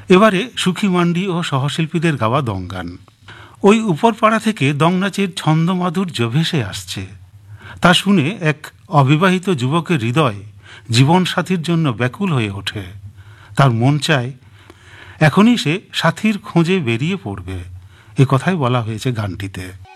এবারে সুখী মান্ডি ও সহশিল্পীদের গাওয়া দং গান। ওই উপরপাড়া থেকে দং নাচের ছন্দমাধুর্য ভেসে আসছে। তা শুনে এক অবিবাহিত যুবকের হৃদয় জীবনসাথীর জন্য ব্যাকুল হয়ে ওঠে। তার মন চায় এখনই সে সাথীর খোঁজে বেরিয়ে পড়বে। এ কথাই বলা হয়েছে গানটিতে।